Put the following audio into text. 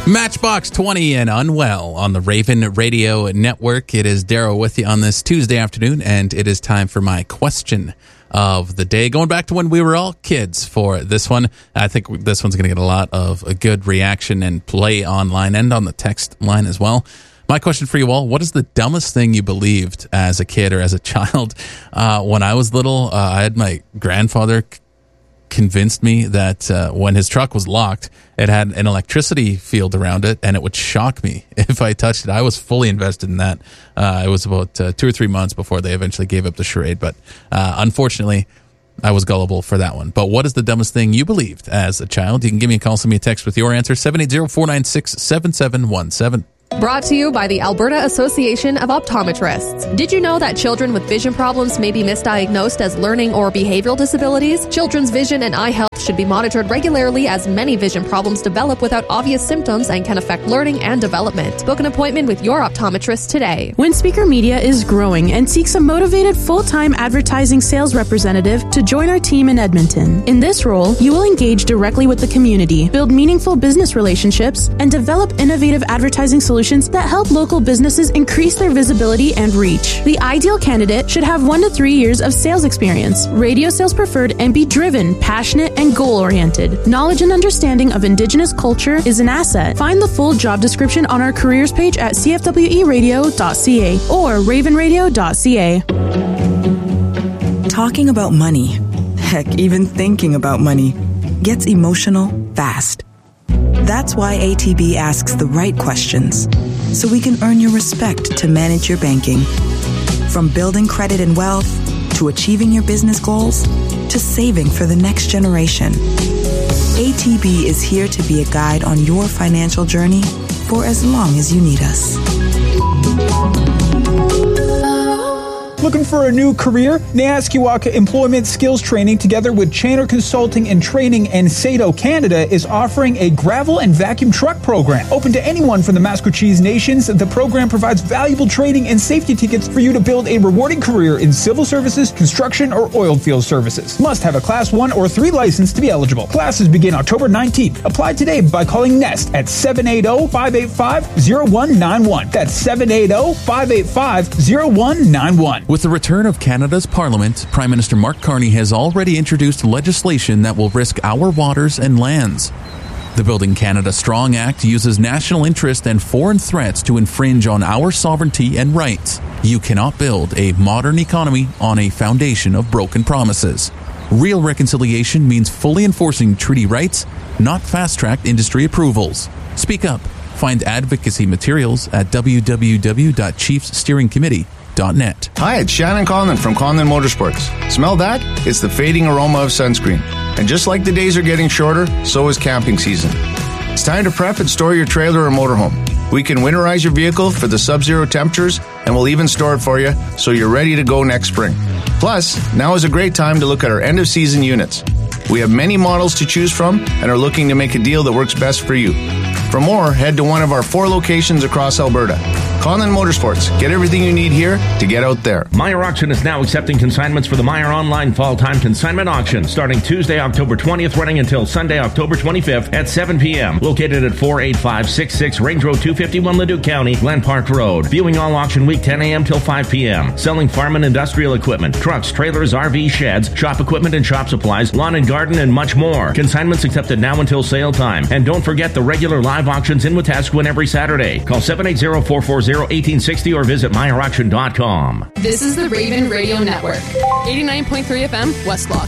Matchbox 20 and Unwell on the Raven Radio Network. It is Darrow with you on this Tuesday afternoon, and it is time for my question of the day. Going back to when we were all kids for this one. I think this one's going to get a lot of a good reaction and play online and on the text line as well. My question for you all, what is the dumbest thing you believed as a kid or as a child? When I was little, I had my grandfather convinced me that when his truck was locked, it had an electricity field around it, and it would shock me if I touched it. I was fully invested in that. It was about 2 or 3 months before they eventually gave up the charade, but unfortunately, I was gullible for that one. But what is the dumbest thing you believed as a child? You can give me a call, send me a text with your answer, 780-496-7717. Brought to you by the Alberta Association of Optometrists. Did you know that children with vision problems may be misdiagnosed as learning or behavioral disabilities? Children's vision and eye health should be monitored regularly, as many vision problems develop without obvious symptoms and can affect learning and development. Book an appointment with your optometrist today. Windspeaker Media is growing and seeks a motivated full-time advertising sales representative to join our team in Edmonton. In this role, you will engage directly with the community, build meaningful business relationships, and develop innovative advertising solutions that help local businesses increase their visibility and reach. The ideal candidate should have 1 to 3 years of sales experience, radio sales preferred, and be driven, passionate, and goal-oriented. Knowledge and understanding of Indigenous culture is an asset. Find the full job description on our careers page at cfweradio.ca or ravenradio.ca. Talking about money, heck, even thinking about money, gets emotional fast. That's why ATB asks the right questions, so we can earn your respect to manage your banking. From building credit and wealth, to achieving your business goals, to saving for the next generation. ATB is here to be a guide on your financial journey for as long as you need us. Looking for a new career? Nayaskiwaka Employment Skills Training, together with Channer Consulting and Training and Sato Canada, is offering a gravel and vacuum truck program. Open to anyone from the Maskwacis Nations, the program provides valuable training and safety tickets for you to build a rewarding career in civil services, construction, or oil field services. Must have a Class 1 or 3 license to be eligible. Classes begin October 19th. Apply today by calling NEST at 780-585-0191. That's 780-585-0191. With the return of Canada's Parliament, Prime Minister Mark Carney has already introduced legislation that will risk our waters and lands. The Building Canada Strong Act uses national interest and foreign threats to infringe on our sovereignty and rights. You cannot build a modern economy on a foundation of broken promises. Real reconciliation means fully enforcing treaty rights, not fast-tracked industry approvals. Speak up. Find advocacy materials at www.chiefssteeringcommittee.net. Hi, it's Shannon Conlon from Conlon Motorsports. Smell that? It's the fading aroma of sunscreen. And just like the days are getting shorter, so is camping season. It's time to prep and store your trailer or motorhome. We can winterize your vehicle for the sub-zero temperatures, and we'll even store it for you so you're ready to go next spring. Plus, now is a great time to look at our end-of-season units. We have many models to choose from and are looking to make a deal that works best for you. For more, head to one of our 4 locations across Alberta. Conlon Motorsports. Get everything you need here to get out there. Meijer Auction is now accepting consignments for the Meijer Online Fall Time Consignment Auction, starting Tuesday, October 20th, running until Sunday, October 25th at 7 p.m. Located at 48566 Range Road 251, Leduc County, Glen Park Road. Viewing all auction week 10 a.m. till 5 p.m. Selling farm and industrial equipment, trucks, trailers, RV sheds, shop equipment and shop supplies, lawn and garden, and much more. Consignments accepted now until sale time. And don't forget the regular live auctions in Wetaskiwin every Saturday. Call 780-440-1860 or visit MeierAuction.com. This is the Raven Radio Network. 89.3 FM, West Block.